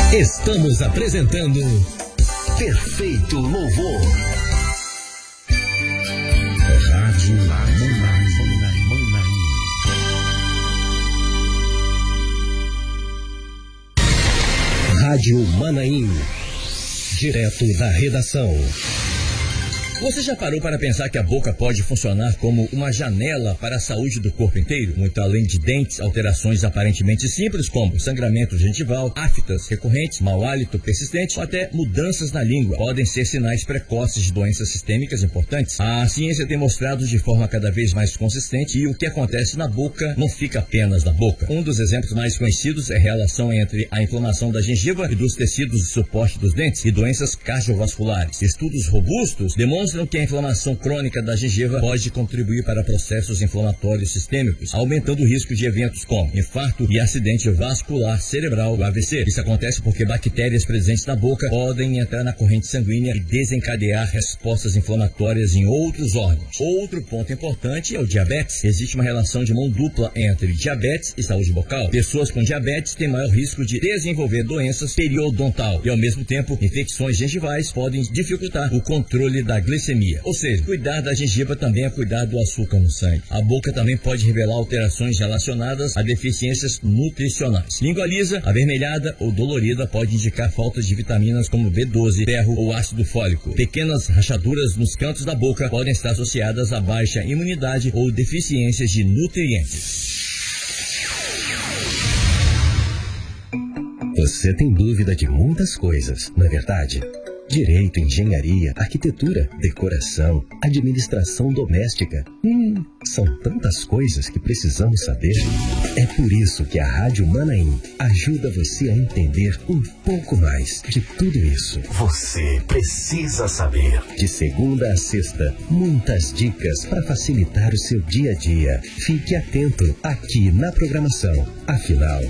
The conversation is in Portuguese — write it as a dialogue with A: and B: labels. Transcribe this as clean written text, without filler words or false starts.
A: Estamos apresentando Perfeito Louvor. Rádio Manaim. Rádio Manaim. Direto da redação.
B: Você já parou para pensar que a boca pode funcionar como uma janela para a saúde do corpo inteiro? Muito além de dentes, alterações aparentemente simples como sangramento gengival, aftas recorrentes, mau hálito persistente ou até mudanças na língua podem ser sinais precoces de doenças sistêmicas importantes. A ciência tem mostrado de forma cada vez mais consistente que o que acontece na boca não fica apenas na boca. Um dos exemplos mais conhecidos é a relação entre a inflamação da gengiva e dos tecidos de suporte dos dentes e doenças cardiovasculares. Estudos robustos demonstram que a inflamação crônica da gengiva pode contribuir para processos inflamatórios sistêmicos, aumentando o risco de eventos como infarto e acidente vascular cerebral, o AVC. Isso acontece porque bactérias presentes na boca podem entrar na corrente sanguínea e desencadear respostas inflamatórias em outros órgãos. Outro ponto importante é o diabetes. Existe uma relação de mão dupla entre diabetes e saúde bucal. Pessoas com diabetes têm maior risco de desenvolver doenças periodontal e, ao mesmo tempo, infecções gengivais podem dificultar o controle da glicemia. Ou seja, cuidar da gengiva também é cuidar do açúcar no sangue. A boca também pode revelar alterações relacionadas a deficiências nutricionais. Língua lisa, avermelhada ou dolorida pode indicar falta de vitaminas como B12, ferro ou ácido fólico. Pequenas rachaduras nos cantos da boca podem estar associadas a baixa imunidade ou deficiências de nutrientes.
A: Você tem dúvida de muitas coisas, não é verdade? Direito, engenharia, arquitetura, decoração, administração doméstica. São tantas coisas que precisamos saber. É por isso que a Rádio Manaim ajuda você a entender um pouco mais de tudo isso. Você precisa saber. De segunda a sexta, muitas dicas para facilitar o seu dia a dia. Fique atento aqui na programação. Afinal,